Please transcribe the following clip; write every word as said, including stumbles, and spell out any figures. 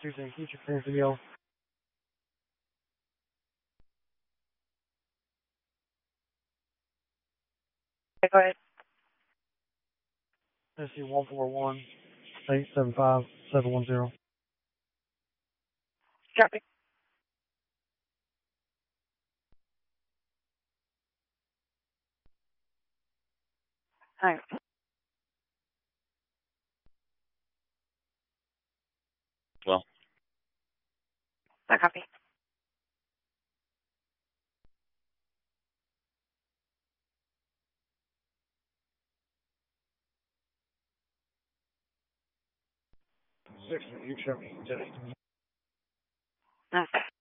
Tuesday, future clearance video. Okay, go ahead. S C one four one eight seven five seven one zero. Copy. Hi. Well. I copy. Six, you show me today. Okay.